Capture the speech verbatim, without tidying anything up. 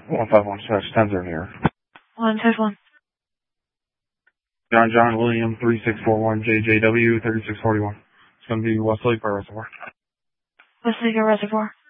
one five one slash ten zero here. One touch one. John John William three six four one J J W thirty six forty one. It's going to be Westlake Reservoir. Westlake Reservoir.